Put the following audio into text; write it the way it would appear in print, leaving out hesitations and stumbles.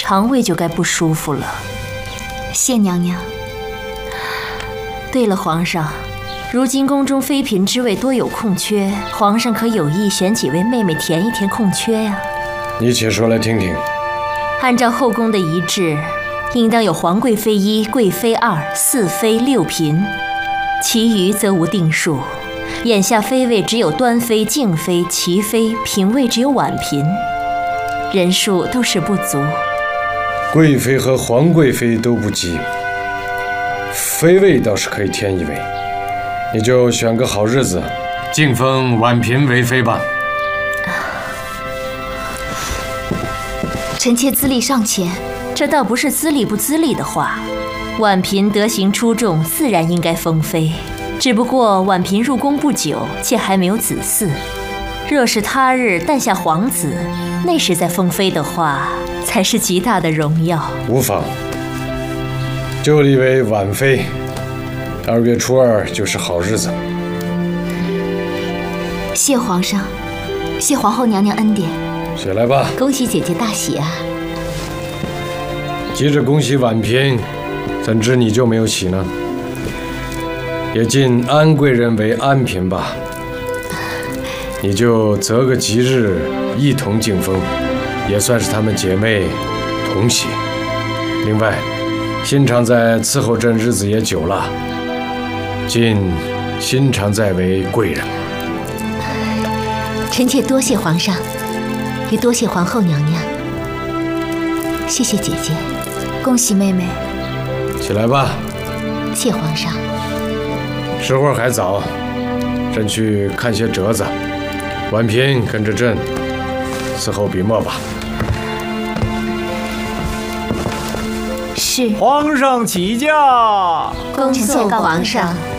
肠胃就该不舒服了。 谢娘娘。 对了，皇上，如今宫中妃嫔之位多有空缺，皇上可有意选几位妹妹填一填空缺呀？ 你且说来听听。 按照后宫的仪制，应当有皇贵妃1、贵妃2、4妃6嫔，其余则无定数。眼下妃位只有端妃、静妃、齐妃，嫔位只有婉嫔，人数都是不足。 贵妃和皇贵妃都不及，妃位倒是可以添一位，你就选个好日子，晋封婉嫔为妃吧。 臣妾资历尚浅， 这倒不是资历不资历的话。婉嫔德行出众，自然应该封妃。只不过婉嫔入宫不久，且还没有子嗣。若是他日诞下皇子，那时再封妃的话，才是极大的荣耀。 无妨，就立为婉妃。2月初2就是好日子。 谢皇上，谢皇后娘娘恩典。 起来吧。 恭喜姐姐大喜啊！ 急着恭喜婉嫔，怎知你就没有喜呢？也晋安贵人为安嫔吧，你就择个吉日一同进封，也算是她们姐妹同喜。另外，新常在伺候朕日子也久了，晋新常在为贵人。 臣妾多谢皇上，也多谢皇后娘娘。谢谢姐姐，恭喜妹妹。 起来吧。 谢皇上。 时会还早，朕去看些折子。婉嫔跟着朕伺候笔墨吧。 是。 皇上起驾。 恭送皇上。